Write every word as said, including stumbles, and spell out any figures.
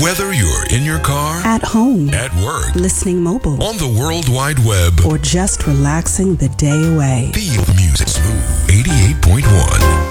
Whether you're in your car, at home, at work, listening mobile, on the World Wide Web, or just relaxing the day away. Feel music smooth. eighty-eight point one